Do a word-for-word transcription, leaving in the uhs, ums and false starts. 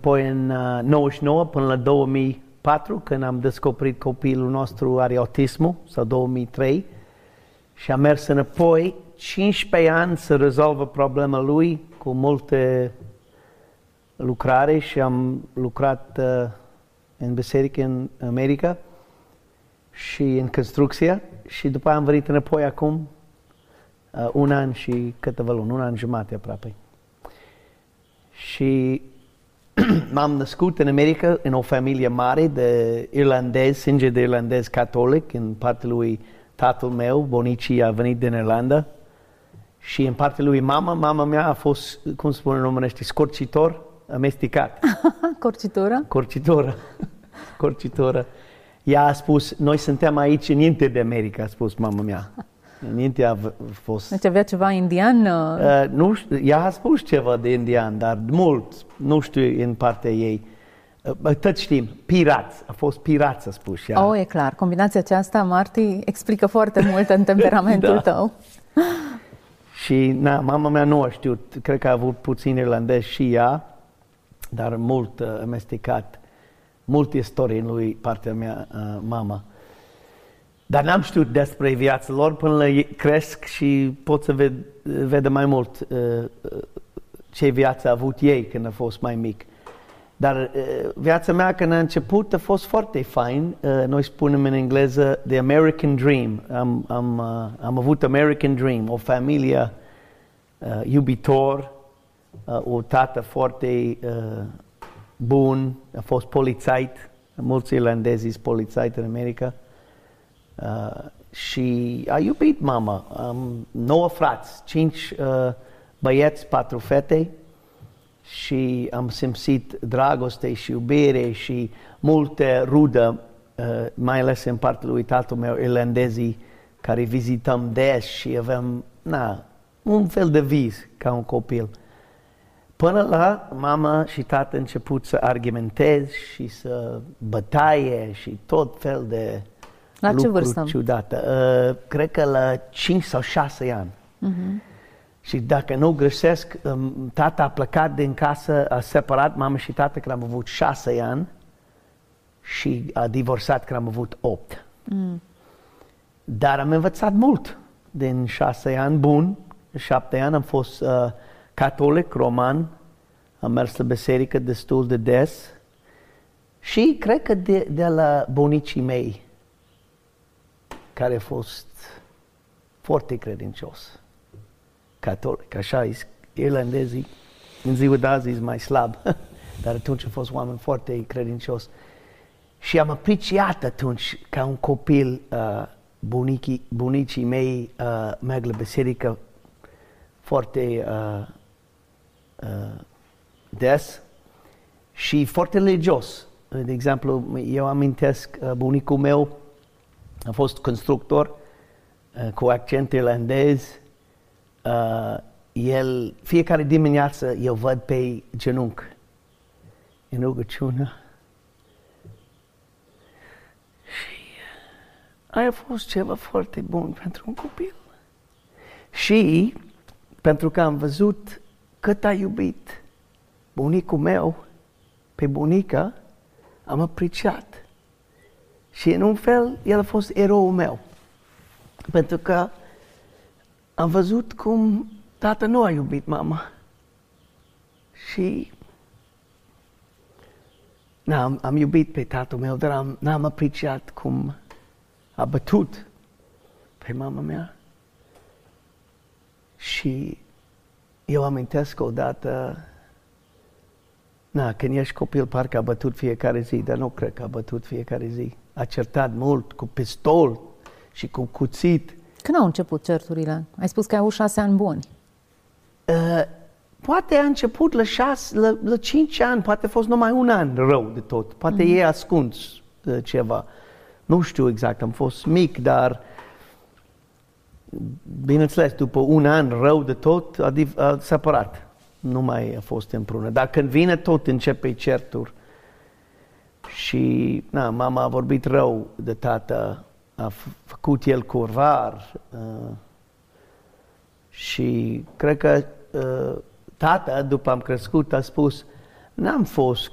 apoi în uh, nouăzeci și nouă până la două mii patru, când am descoperit copilul nostru are autismul, sau două mii trei, și am mers înapoi cincisprezece ani să rezolvă problema lui cu multe lucrare și am lucrat uh, în biserică în America și în construcție și după aia am venit înapoi acum uh, un an și câteva luni, un an jumate aproape. Și m-am născut în America în o familie mare de irlandezi, sânge de irlandez catolic, în partea lui tatăl meu, bunicii a venit din Irlanda și în partea lui mama, mama mea a fost, cum spune în românește, scorcitor, amestecat. Corcitoră? Corcitoră. Corcitoră. Ea a spus, noi suntem aici înainte de America, a spus mama mea. Înainte a fost... Deci avea ceva indian? Uh, nu știu, ea a spus ceva de indian, dar mult, nu știu în partea ei. Uh, tot știm, pirați, a fost pirați, a spus ea. Oh, e clar, combinația aceasta, Marti, explică foarte mult în temperamentul da. tău. Și na, mama mea nu a știut, cred că a avut puțin irlandez și ea, dar mult uh, amestecat, multe istorii în lui partea mea, uh, mama. Dar n-am știut despre viața lor până la cresc și pot să ved, vedă mai mult uh, ce viață a avut ei când a fost mai mic. Dar uh, viața mea când a început a fost foarte fain. Uh, noi spunem în engleză The American Dream. Am, am, uh, am avut American Dream, o familie uh, iubitor, uh, o tată foarte uh, bun, a fost polițait, mulți irlandezi sunt polițait în America. Uh, și a iubit mama. Am nouă frați, cinci uh, băieți, patru fete și am simțit dragoste și iubire și multe rudă, uh, mai ales în partea lui tatăl meu, irlandezii, care vizităm des și avem na, un fel de vis ca un copil. Până la mama și tată început să argumenteze și să bătaie și tot fel de la ce vârstă? Ciudată. Uh, cred că la cinci sau șase ani. Uh-huh. Și dacă nu greșesc, um, tata a plecat din casă, a separat mama și tata când am avut șase ani și a divorțat când am avut opt. Mm. Dar am învățat mult din șase ani, bun, șapte ani am fost uh, catolic, roman, am mers la biserică destul de des și cred că de, de la bunicii mei, care a fost foarte credincios, catolic, așa, irlandezii, în ziua de azi e mai slab, dar atunci a fost oameni foarte credincios. Și am apreciat atunci, ca un copil, uh, bunicii, bunicii mei uh, merg la biserică foarte uh, uh, des și foarte religios. De exemplu, eu amintesc uh, bunicul meu, a fost constructor uh, cu accent irlandez. Uh, el, fiecare dimineață, eu văd pe genunchi în rugăciune. Și uh, aia a fost ceva foarte bun pentru un copil. Și pentru că am văzut cât a iubit bunicul meu pe bunica, am apreciat. Și în un fel, el a fost eroul meu. Pentru că am văzut cum tata nu a iubit mama. Și n-am, am iubit pe tatăl meu, dar am, n-am apreciat cum a bătut pe mama mea. Și eu amintesc odată, na, când ești copil, parcă a bătut fiecare zi, dar nu cred că a bătut fiecare zi. A certat mult cu pistol și cu cuțit. Când au început certurile? Ai spus că ai avut șase ani buni. Uh, poate a început la, șase, la, la cinci ani, poate a fost numai un an rău de tot. Poate mm-hmm. ei ascuns uh, ceva. Nu știu exact, am fost mic, dar bineînțeles, după un an rău de tot, a, a separat. Nu mai a fost împreună. Dar când vine tot, începe certuri. Și na, mama a vorbit rău de tata, a făcut el curvar. Uh, și cred că uh, tata, după am crescut, a spus, n-am fost